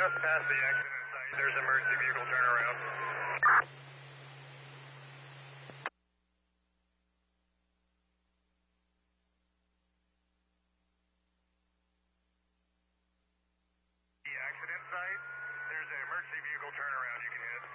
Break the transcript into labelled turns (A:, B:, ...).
A: just past the accident site. There's an emergency vehicle turnaround. The accident site, there's an emergency vehicle turnaround you can hit.